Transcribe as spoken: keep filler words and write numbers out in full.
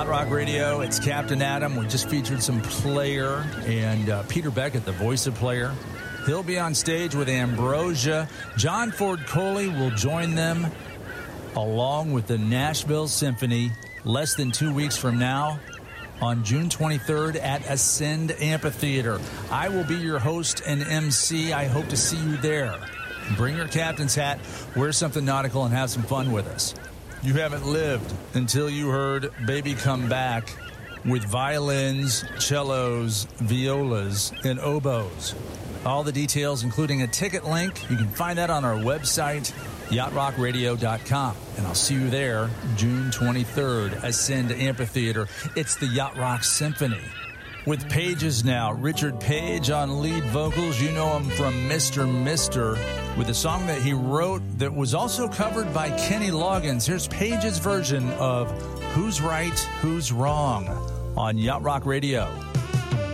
Yacht Rock Radio. It's Captain Adam. We just featured some Player and uh, Peter Beckett, the voice of Player. He'll be on stage with Ambrosia. John Ford Coley will join them along with the Nashville Symphony less than two weeks from now on June twenty-third at Ascend Amphitheater. I will be your host and M C. I hope to see you there. Bring your captain's hat, wear something nautical, and have some fun with us. You haven't lived until you heard Baby Come Back with violins, cellos, violas, and oboes. All the details, including a ticket link, you can find that on our website, yacht rock radio dot com. And I'll see you there June twenty-third, Ascend Amphitheater. It's the Yacht Rock Symphony. With Pages now, Richard Page on lead vocals. You know him from Mister Mister with a song that he wrote that was also covered by Kenny Loggins. Here's Page's version of Who's Right, Who's Wrong on Yacht Rock Radio.